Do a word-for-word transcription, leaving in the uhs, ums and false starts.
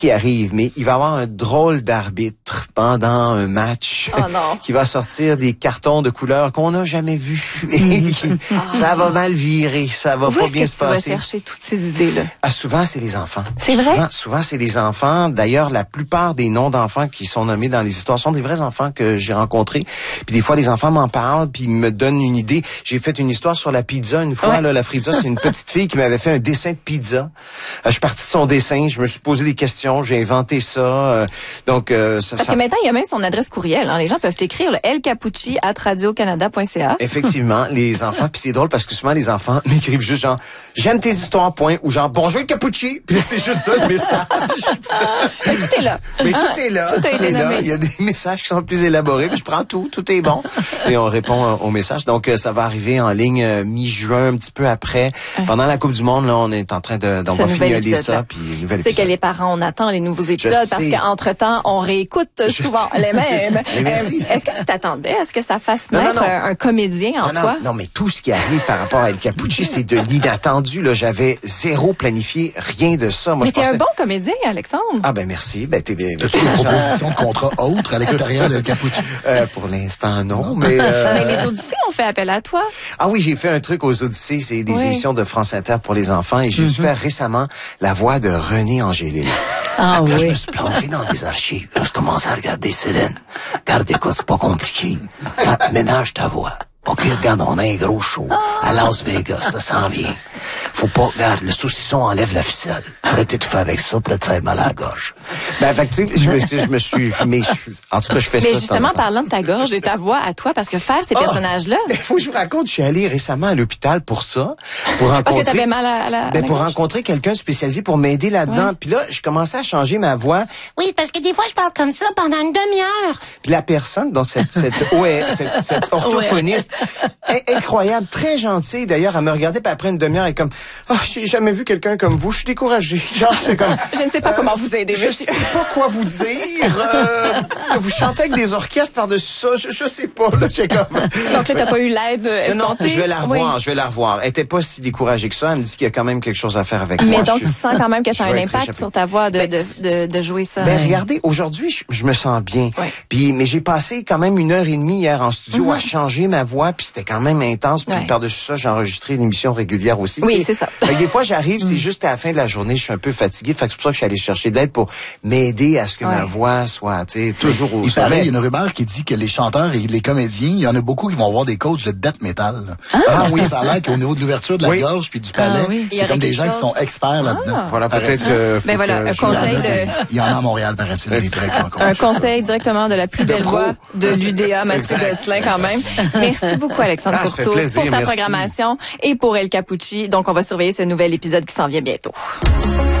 qui arrive, mais il va y avoir un drôle d'arbitre pendant un match oh non. qui va sortir des cartons de couleur qu'on n'a jamais vus. Et qui, ah. Ça va mal virer, ça va Où pas est-ce bien que se tu passer. vas chercher toutes ces idées-là? Ah, souvent, c'est les enfants. C'est vrai? Souvent, souvent c'est les enfants. D'ailleurs, la plupart des noms d'enfants qui sont nommés dans les histoires sont des vrais enfants que j'ai rencontrés. Puis des fois, les enfants m'en parlent, puis ils me donnent une idée. J'ai fait une histoire sur la pizza une fois. Ouais. Là, la pizza, c'est une petite fille qui m'avait fait un dessin de pizza. Euh, je suis parti de son dessin, je me suis posé des questions, j'ai inventé ça. Euh, donc, euh, ça, Parce ça... que maintenant, il y a même son adresse courriel. Hein. Les gens peuvent écrire le lcapucci arobase radio canada point c a. Effectivement, les enfants, puis c'est drôle parce que souvent les enfants m'écrivent juste genre j'aime tes histoires point ou genre bonjour Capucci, puis c'est juste ça le message. Mais tout est là. Mais tout est là, Tout, tout, a été est là. nommé. Il y a des messages qui sont plus élaborés, puis je prends tout, tout est bon et on répond euh, aux messages. Donc euh, ça va arriver en ligne euh, mi-juin, un petit peu après. Ouais. Pendant la Coupe du Monde, là, on est en train de donc on va fignoler ça, puis nouvel Tu sais épisode. que les parents, on attend les nouveaux épisodes parce sais. qu'entre-temps, on réécoute Je souvent sais. les mêmes. Mais merci. Euh, Est-ce que tu t'attendais à ce que ça fasse Non, naître non, non. Un, un comédien en non, non, toi? non, mais tout ce qui arrive par rapport à El Capucci, c'est de l'inattendu. Là, j'avais zéro planifié, rien de ça. Moi, Mais je t'es pensais... un bon comédien, Alexandre. Ah ben merci, ben t'es bien. As-tu une proposition de contrat autre à l'extérieur de Capucci? Euh, pour l'instant, non, mais... Euh... Mais les Odyssées ont fait appel à toi. Ah oui, j'ai fait un truc aux Odyssées, c'est des Oui. émissions de France Inter pour les enfants, et j'ai dû faire récemment la voix de René Angélil. Ah Là, je oui. me suis plongé dans des archives. Là, je commence à regarder Céline. Regarde, écoute, c'est pas compliqué. Fa- ménage ta voix. OK, regarde, on a un gros show à Las Vegas, ça s'en vient. Faut pas, regarde, le saucisson enlève la ficelle. Après, tu fais avec ça, puis là, te faire mal à la gorge. Ben, fait que, tu sais, je me, tu sais, je me suis fumé. je- En tout cas, je fais ça. Mais de temps en justement, temps. parlant de ta gorge et ta voix à toi, parce que faire ces Ah! personnages-là, Il faut que je vous raconte, je suis allé récemment à l'hôpital pour ça, pour parce rencontrer... que t'avais mal à, à la, à Ben, la pour gorge. rencontrer quelqu'un spécialisé pour m'aider là-dedans. Ouais. Puis là, je commençais à changer ma voix. Oui, parce que des fois, je parle comme ça pendant une demi-heure. Puis la personne, donc cette cette, O E, cette, cette orthophoniste, est incroyable, très gentille d'ailleurs, elle me regardait, puis après une demi-heure, elle est comme, oh, j'ai jamais vu quelqu'un comme vous, je suis découragée. Genre, c'est comme... Je ne sais pas comment vous aider, Je monsieur. sais pas quoi vous dire. Euh, vous chantez avec des orchestres par-dessus ça, je, je sais pas. Là, j'ai comme... Donc là, t'as pas eu l'aide Non, non, escomptée? je vais la revoir, Oui. je vais la revoir. Elle était pas si découragée que ça. Elle me dit qu'il y a quand même quelque chose à faire avec Mais moi. donc, Je- tu sens quand même que ça a je un vais être impact réchappé. sur ta voix de, Ben, de, de, de jouer ça. Ben, regardez, aujourd'hui, je, je me sens bien. Ouais. Puis, mais j'ai passé quand même une heure et demie hier en studio Mhm. à changer ma voix, puis c'était quand même intense. Puis Ouais. par-dessus ça, j'ai enregistré une émission régulière aussi. Oui, tu sais. c'est ça. Fait que des fois, j'arrive, c'est juste à la fin de la journée, je suis un peu fatigué. Fait que c'est pour ça que je suis allé chercher de l'aide pour m'aider à ce que Ouais. ma voix soit, tu sais, toujours au Il paraît, il y sommet. a une rumeur qui dit que les chanteurs et les comédiens, il y en a beaucoup qui vont avoir des coachs de death metal. Ah Parce oui. que ça a l'air qu'au niveau de l'ouverture de la Oui. gorge puis du palais, Ah oui. Il y c'est aurait comme des quelque gens qui chose. sont experts là-dedans. Voilà, peut-être. Paraît-il. euh, faut Ben voilà, que un je- conseil de... Il y en a à Montréal, paraît-il, des directs en coach. Un conseil directement de la plus belle pro. voix de l'U D A, Mathieu Exact. Gosselin, quand même. Merci beaucoup, Alexandre Ah, ça fait Courteau, plaisir, pour ta merci. programmation et pour El Capucci. Donc, on va surveiller ce nouvel épisode qui s'en vient bientôt.